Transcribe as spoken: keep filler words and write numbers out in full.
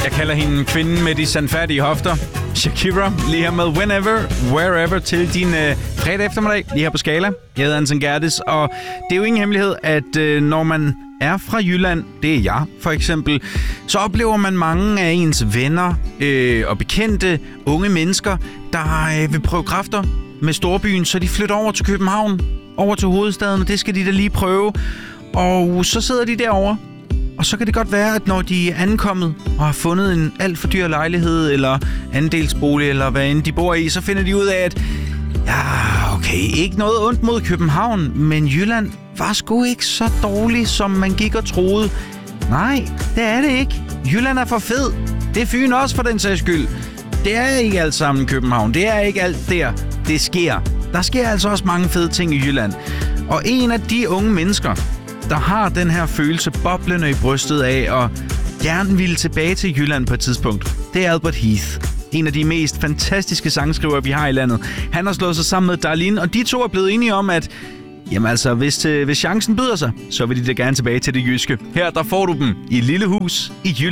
Jeg kalder hende kvinden med de sandfærdige hofter. Shakira, lige her med Whenever, Wherever til din øh, fredag eftermiddag, lige her på Skala. Jeg hedder Anton Gerdes, og det er jo ingen hemmelighed, at øh, når man er fra Jylland, det er jeg for eksempel, så oplever man mange af ens venner øh, og bekendte unge mennesker, der øh, vil prøve kræfter med storbyen, så de flytter over til København, over til hovedstaden, og det skal de da lige prøve. Og så sidder de derovre. Og så kan det godt være, at når de er ankommet og har fundet en alt for dyr lejlighed eller andelsbolig eller hvad end de bor i, så finder de ud af, at ja, okay, ikke noget ondt mod København, men Jylland var sgu ikke så dårlig, som man gik og troede. Nej, det er det ikke. Jylland er for fed. Det er Fyn også for den sags skyld. Det er ikke alt sammen København. Det er ikke alt der, det sker. Der sker altså også mange fede ting i Jylland. Og en af de unge mennesker, der har den her følelse boblende i brystet af og gerne ville tilbage til Jylland på et tidspunkt, det er Albert Heath. En af de mest fantastiske sangskrivere, vi har i landet. Han har slået sig sammen med Darlene, og de to er blevet enige om, at jamen altså, hvis, hvis chancen byder sig, så vil de da gerne tilbage til det jyske. Her der får du dem i et lille hus i Jylland.